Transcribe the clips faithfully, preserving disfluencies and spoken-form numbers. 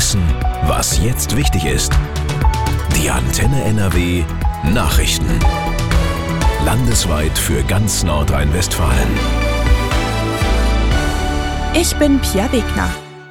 Wissen, was jetzt wichtig ist. Die Antenne N R W Nachrichten. Landesweit für ganz Nordrhein-Westfalen. Ich bin Pia Wegner.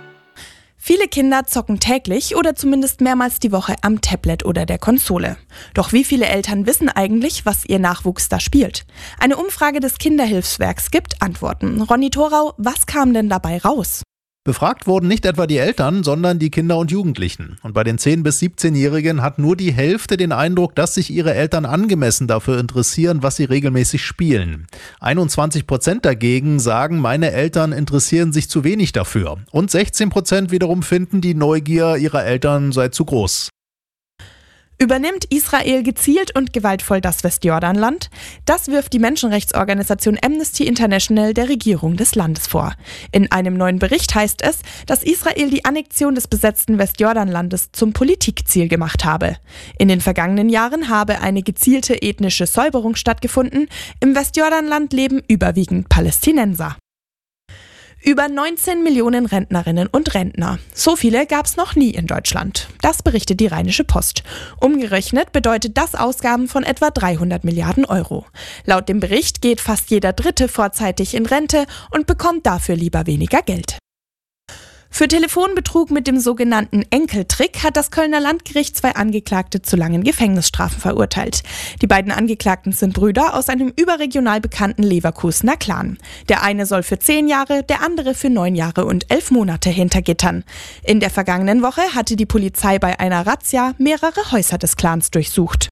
Viele Kinder zocken täglich oder zumindest mehrmals die Woche am Tablet oder der Konsole. Doch wie viele Eltern wissen eigentlich, was ihr Nachwuchs da spielt? Eine Umfrage des Kinderhilfswerks gibt Antworten. Ronny Thorau, was kam denn dabei raus? Befragt wurden nicht etwa die Eltern, sondern die Kinder und Jugendlichen. Und bei den zehn- bis siebzehnjährigen hat nur die Hälfte den Eindruck, dass sich ihre Eltern angemessen dafür interessieren, was sie regelmäßig spielen. einundzwanzig Prozent dagegen sagen, meine Eltern interessieren sich zu wenig dafür. Und sechzehn Prozent wiederum finden, die Neugier ihrer Eltern sei zu groß. Übernimmt Israel gezielt und gewaltvoll das Westjordanland? Das wirft die Menschenrechtsorganisation Amnesty International der Regierung des Landes vor. In einem neuen Bericht heißt es, dass Israel die Annexion des besetzten Westjordanlandes zum Politikziel gemacht habe. In den vergangenen Jahren habe eine gezielte ethnische Säuberung stattgefunden. Im Westjordanland leben überwiegend Palästinenser. Über neunzehn Millionen Rentnerinnen und Rentner. So viele gab es noch nie in Deutschland. Das berichtet die Rheinische Post. Umgerechnet bedeutet das Ausgaben von etwa dreihundert Milliarden Euro. Laut dem Bericht geht fast jeder Dritte vorzeitig in Rente und bekommt dafür lieber weniger Geld. Für Telefonbetrug mit dem sogenannten Enkeltrick hat das Kölner Landgericht zwei Angeklagte zu langen Gefängnisstrafen verurteilt. Die beiden Angeklagten sind Brüder aus einem überregional bekannten Leverkusener Clan. Der eine soll für zehn Jahre, der andere für neun Jahre und elf Monate hinter Gittern. In der vergangenen Woche hatte die Polizei bei einer Razzia mehrere Häuser des Clans durchsucht.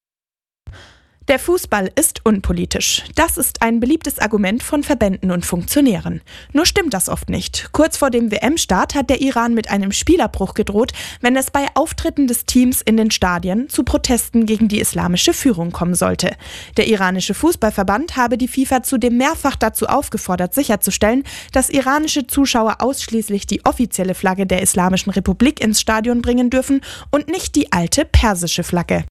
Der Fußball ist unpolitisch. Das ist ein beliebtes Argument von Verbänden und Funktionären. Nur stimmt das oft nicht. Kurz vor dem W M-Start hat der Iran mit einem Spielerbruch gedroht, wenn es bei Auftritten des Teams in den Stadien zu Protesten gegen die islamische Führung kommen sollte. Der iranische Fußballverband habe die FIFA zudem mehrfach dazu aufgefordert, sicherzustellen, dass iranische Zuschauer ausschließlich die offizielle Flagge der Islamischen Republik ins Stadion bringen dürfen und nicht die alte persische Flagge.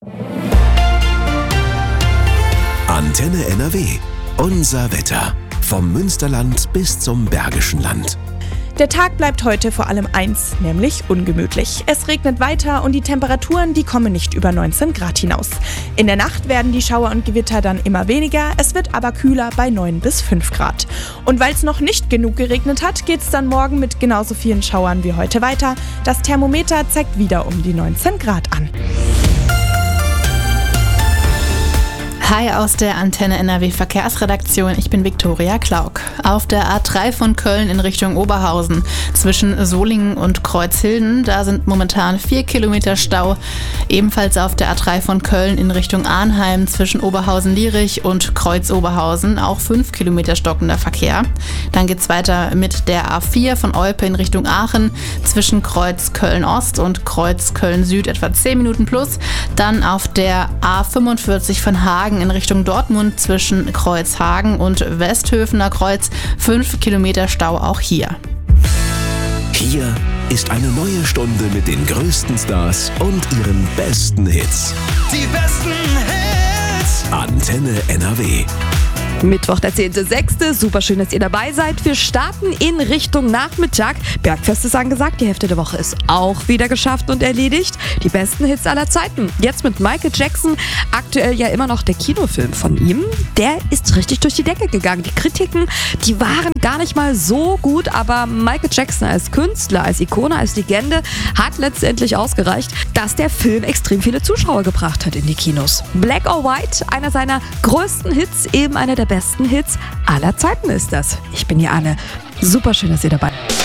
Antenne N R W. Unser Wetter. Vom Münsterland bis zum Bergischen Land. Der Tag bleibt heute vor allem eins, nämlich ungemütlich. Es regnet weiter und die Temperaturen, die kommen nicht über neunzehn Grad hinaus. In der Nacht werden die Schauer und Gewitter dann immer weniger, es wird aber kühler bei neun bis fünf Grad. Und weil es noch nicht genug geregnet hat, geht es dann morgen mit genauso vielen Schauern wie heute weiter. Das Thermometer zeigt wieder um die neunzehn Grad an. Hi aus der Antenne N R W Verkehrsredaktion, ich bin Viktoria Klauk. Auf der A drei von Köln in Richtung Oberhausen zwischen Solingen und Kreuzhilden, da sind momentan vier Kilometer Stau. Ebenfalls auf der A drei von Köln in Richtung Arnheim zwischen Oberhausen-Lierich und Kreuz-Oberhausen auch fünf Kilometer stockender Verkehr. Dann geht's weiter mit der A vier von Olpe in Richtung Aachen zwischen Kreuz Köln-Ost und Kreuz Köln-Süd etwa zehn Minuten plus. Dann auf der A fünfundvierzig von Hagen in Richtung Dortmund zwischen Kreuzhagen und Westhöfener Kreuz fünf Kilometer Stau auch hier. Hier ist eine neue Stunde mit den größten Stars und ihren besten Hits. Die besten Hits. Antenne N R W. Mittwoch, der zehnter sechster Super schön, dass ihr dabei seid. Wir starten in Richtung Nachmittag. Bergfest ist angesagt. Die Hälfte der Woche ist auch wieder geschafft und erledigt. Die besten Hits aller Zeiten. Jetzt mit Michael Jackson. Aktuell ja immer noch der Kinofilm von ihm. Der ist richtig durch die Decke gegangen. Die Kritiken, die waren gar nicht mal so gut. Aber Michael Jackson als Künstler, als Ikone, als Legende hat letztendlich ausgereicht, dass der Film extrem viele Zuschauer gebracht hat in die Kinos. Black or White, einer seiner größten Hits, eben einer der besten Hits aller Zeiten ist das. Ich bin die Anne. Super schön, dass ihr dabei seid.